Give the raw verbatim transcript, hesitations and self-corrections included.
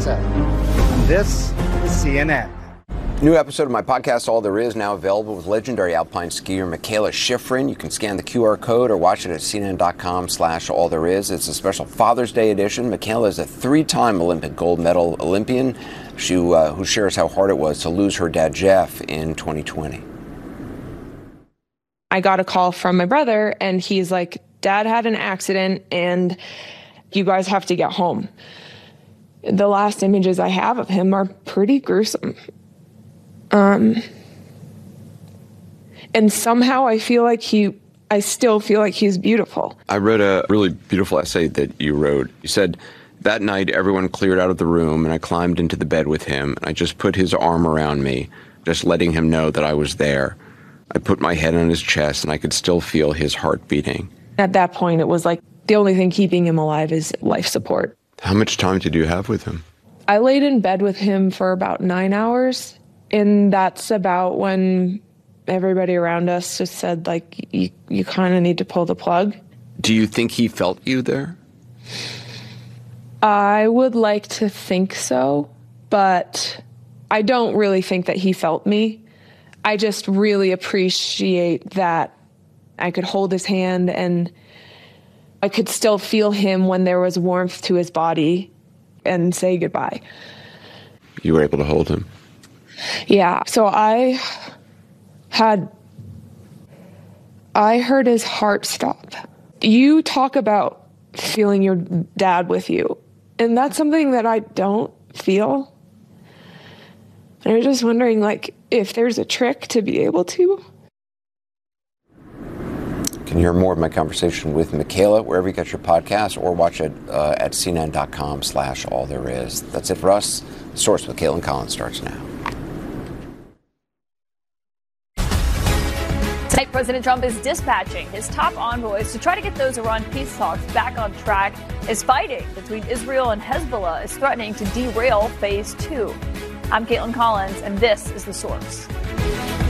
Alexa. And this is C N N. New episode of my podcast, All There Is, now available with legendary alpine skier Mikaela Shiffrin. You can scan the Q R code or watch it at C N N dot com slash all there is. It's a special Father's Day edition. Mikaela is a three-time Olympic gold medal Olympian she, uh, who shares how hard it was to lose her dad, Jeff, in twenty twenty. I got a call from my brother, and he's like, Dad had an accident, and you guys have to get home. The last images I have of him are pretty gruesome. Um, and somehow I feel like he, I still feel like he's beautiful. I read a really beautiful essay that you wrote. You said, that night everyone cleared out of the room and I climbed into the bed with him. And I just put his arm around me, just letting him know that I was there. I put my head on his chest and I could still feel his heart beating. At that point, it was like the only thing keeping him alive is life support. How much time did you have with him? I laid in bed with him for about nine hours. And that's about when everybody around us just said, like, you, you kind of need to pull the plug. Do you think he felt you there? I would like to think so, but I don't really think that he felt me. I just really appreciate that I could hold his hand and I could still feel him when there was warmth to his body and say goodbye. You were able to hold him? Yeah, so I had, I heard his heart stop. You talk about feeling your dad with you, and that's something that I don't feel. And I was just wondering, like, if there's a trick to be able to. You can hear more of my conversation with Mikaela wherever you get your podcast or watch it uh, at C N N dot com slash all there is. That's it for us. The Source with Caitlin Collins starts now. Tonight, President Trump is dispatching his top envoys to try to get those Iran peace talks back on track as fighting between Israel and Hezbollah is threatening to derail phase two. I'm Caitlin Collins, and this is The Source.